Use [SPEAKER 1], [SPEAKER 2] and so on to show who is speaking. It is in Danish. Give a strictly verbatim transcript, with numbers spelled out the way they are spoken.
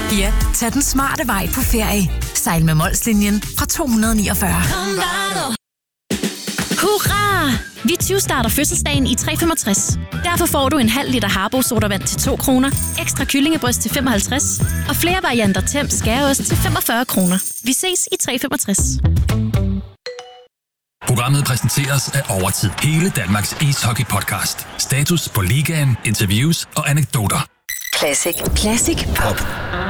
[SPEAKER 1] Ja, tag den smarte vej på ferie. Sejl med Molslinjen fra to hundrede niogfyrre.
[SPEAKER 2] Hurra! Vi tyve-starter fødselsdagen i tre femogtres. Derfor får du en halv liter Harbo sodavand til to kroner, ekstra kyllingebryst til femoghalvtreds og flere varianter Temp skæreost til femogfyrre kroner. Vi ses i tre femogtres.
[SPEAKER 3] Programmet præsenteres af Overtid. Hele Danmarks ishockey-podcast. Status på ligaen, interviews og anekdoter.
[SPEAKER 1] Classic. Classic Pop.